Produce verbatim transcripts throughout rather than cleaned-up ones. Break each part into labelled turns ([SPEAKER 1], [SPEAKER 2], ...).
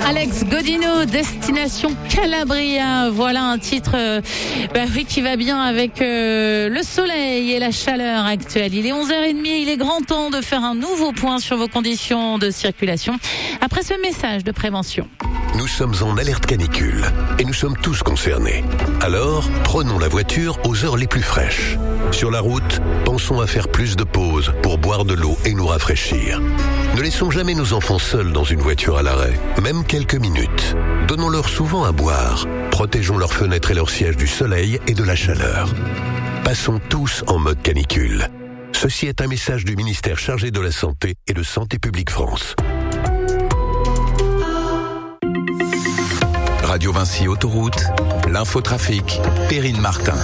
[SPEAKER 1] Alex Godino, Destination Calabria. Voilà un titre euh, bah oui, qui va bien avec euh, le soleil et la chaleur actuelle. Il est onze heures trente, il est grand temps de faire un nouveau point sur vos conditions de circulation après ce message de prévention.
[SPEAKER 2] Nous sommes en alerte canicule et nous sommes tous concernés. Alors, prenons la voiture aux heures les plus fraîches. Sur la route, pensons à faire plus de pauses pour boire de l'eau et nous rafraîchir. Ne laissons jamais nos enfants seuls dans une voiture à l'arrêt, même quelques minutes. Donnons-leur souvent à boire. Protégeons leurs fenêtres et leurs sièges du soleil et de la chaleur. Passons tous en mode canicule. Ceci est un message du ministère chargé de la Santé et de Santé publique France.
[SPEAKER 3] Radio Vinci Autoroute, l'infotrafic, Perrine Martin.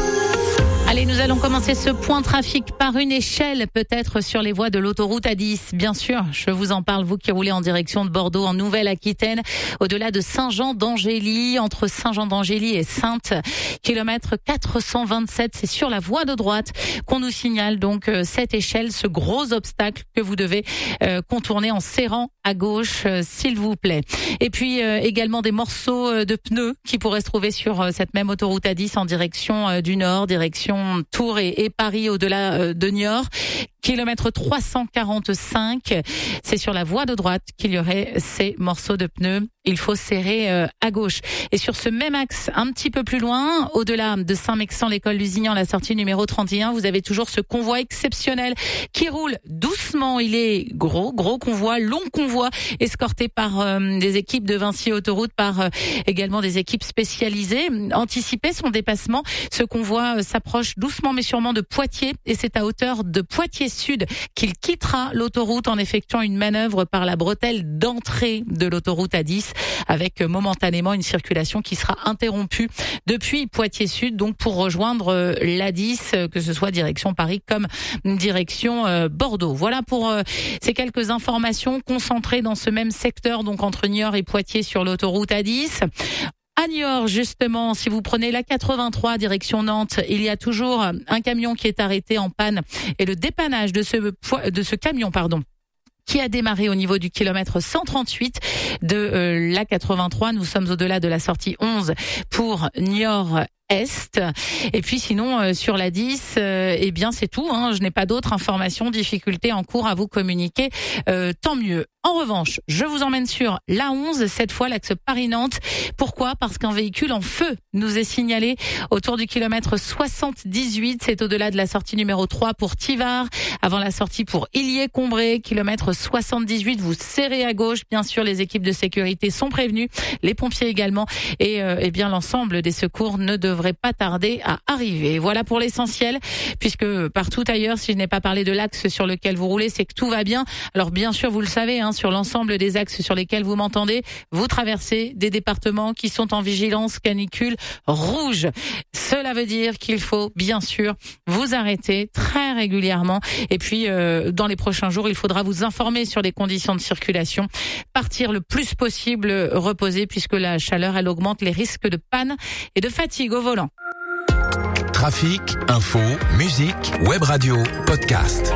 [SPEAKER 1] Allez, nous allons commencer ce point trafic par une échelle, peut-être sur les voies de l'autoroute A dix. Bien sûr, je vous en parle, vous qui roulez en direction de Bordeaux, en Nouvelle-Aquitaine, au-delà de Saint-Jean-d'Angély, entre Saint-Jean-d'Angély et Saintes, kilomètre quatre cent vingt-sept. C'est sur la voie de droite qu'on nous signale donc cette échelle, ce gros obstacle que vous devez euh, contourner en serrant à gauche, euh, s'il vous plaît. Et puis euh, également des morceaux de pneus qui pourraient se trouver sur euh, cette même autoroute A dix en direction euh, du nord, direction Tours et, et Paris au-delà de Niort. Kilomètre trois cent quarante-cinq, c'est sur la voie de droite qu'il y aurait ces morceaux de pneus. Il faut serrer euh, à gauche. Et sur ce même axe, un petit peu plus loin, au-delà de Saint-Mexan, l'école Lusignan, la sortie numéro trente et un, vous avez toujours ce convoi exceptionnel qui roule doucement. Il est gros, gros convoi, long convoi, escorté par euh, des équipes de Vinci Autoroute, par euh, également des équipes spécialisées. Anticiper son dépassement, ce convoi euh, s'approche doucement mais sûrement de Poitiers, et c'est à hauteur de Poitiers Sud qu'il quittera l'autoroute en effectuant une manœuvre par la bretelle d'entrée de l'autoroute A dix, avec momentanément une circulation qui sera interrompue depuis Poitiers Sud, donc pour rejoindre l'A dix, que ce soit direction Paris comme direction Bordeaux. Voilà pour ces quelques informations concentrées dans ce même secteur, donc entre Niort et Poitiers sur l'autoroute A dix. À Niort, justement, si vous prenez la quatre-vingt-trois direction Nantes, il y a toujours un camion qui est arrêté en panne, et le dépannage de ce de ce camion, pardon, qui a démarré au niveau du kilomètre cent trente-huit de euh, la quatre-vingt-trois. Nous sommes au-delà de la sortie onze pour Niort Est. Et puis sinon euh, sur la dix, euh, eh bien c'est tout, hein. Je n'ai pas d'autres informations, difficultés en cours à vous communiquer, euh, tant mieux. En revanche, je vous emmène sur l'A onze, cette fois l'axe Paris-Nantes. Pourquoi ? Parce qu'un véhicule en feu nous est signalé autour du kilomètre soixante-dix-huit. C'est au-delà de la sortie numéro trois pour Tivard, avant la sortie pour Illiers-Combré, kilomètre soixante-dix-huit. Vous serrez à gauche, bien sûr, les équipes de sécurité sont prévenues, les pompiers également, et euh, eh bien l'ensemble des secours ne devrait pas tarder à arriver. Voilà pour l'essentiel, puisque partout ailleurs, si je n'ai pas parlé de l'axe sur lequel vous roulez, c'est que tout va bien. Alors bien sûr, vous le savez, hein, sur l'ensemble des axes sur lesquels vous m'entendez, vous traversez des départements qui sont en vigilance canicule rouge. Cela veut dire qu'il faut bien sûr vous arrêter très régulièrement, et puis euh, dans les prochains jours, il faudra vous informer sur les conditions de circulation, partir le plus possible reposé, puisque la chaleur, elle augmente les risques de panne et de fatigue au volant.
[SPEAKER 3] Trafic, info, musique, web radio, podcast.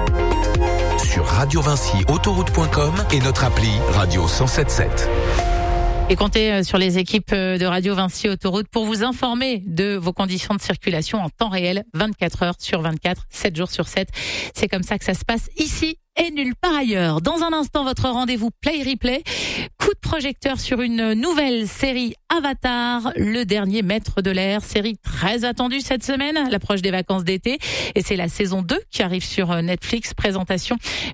[SPEAKER 3] Sur radio vinci autoroute point com et notre appli Radio cent soixante-dix-sept.
[SPEAKER 1] Et comptez sur les équipes de Radio Vinci Autoroute pour vous informer de vos conditions de circulation en temps réel, vingt-quatre heures sur vingt-quatre, sept jours sur sept. C'est comme ça que ça se passe ici et nulle part ailleurs. Dans un instant, votre rendez-vous Play Replay. Coup de projecteur sur une nouvelle série Avatar, le dernier maître de l'air. Série très attendue cette semaine, à l'approche des vacances d'été. Et c'est la saison deux qui arrive sur Netflix. Présentation